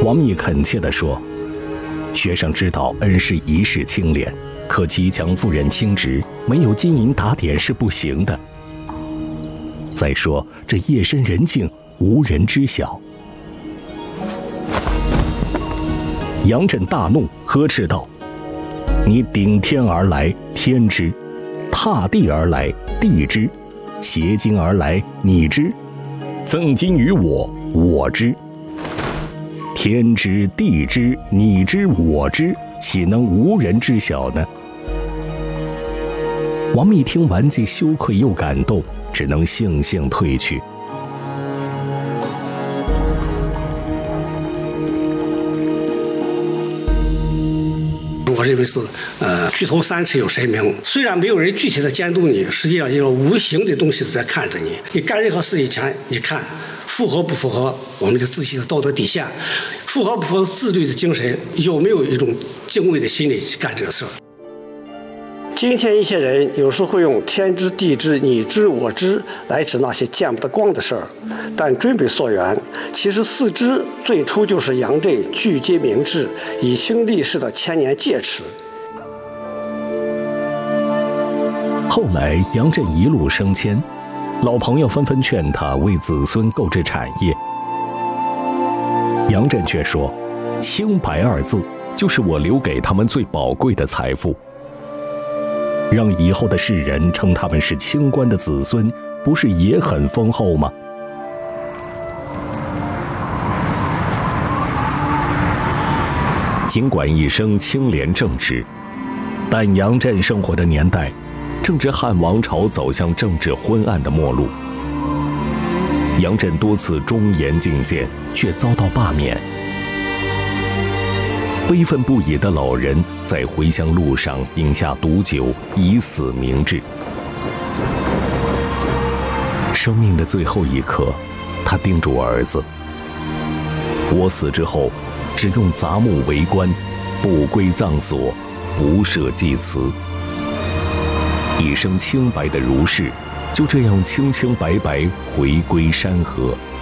王密恳切地说：“学生知道恩师一世清廉，可其强妇人心直，没有金银打点是不行的。再说这夜深人静，无人知晓。”杨震大怒，呵斥道：“你顶天而来，天知；踏地而来，地知；挟金而来，你知；赠金于我，我知。天知，地知，你知，我知，岂能无人知晓呢？”王密听完，既羞愧又感动，只能悻悻退去。 我认为是，举头三尺有神明。虽然没有人具体的监督你，实际上一种无形的东西在看着你。你干任何事以前，你看符合不符合我们的自己的道德底线，符合不符合自律的精神，有没有一种敬畏的心理去干这个事儿。今天一些人有时会用天知地知你知我知来指那些见不得光的事儿，但追本溯源，其实四知最初就是杨震聚精明志以清立世的千年戒尺。 后来杨震一路升迁，老朋友纷纷劝他为子孙购置产业，杨震却说：“清白二字就是我留给他们最宝贵的财富。让以后的世人称他们是清官的子孙，不是也很丰厚吗？”尽管一生清廉正直，但杨震生活的年代正值汉王朝走向政治昏暗的末路。杨震多次忠言进谏，却遭到罢免。悲愤不已的老人在回乡路上饮下毒酒，以死明志。生命的最后一刻，他叮嘱儿子：“我死之后，只用杂木为棺，不归葬所，不设祭祠。”一生清白的儒士，就这样清清白白回归山河。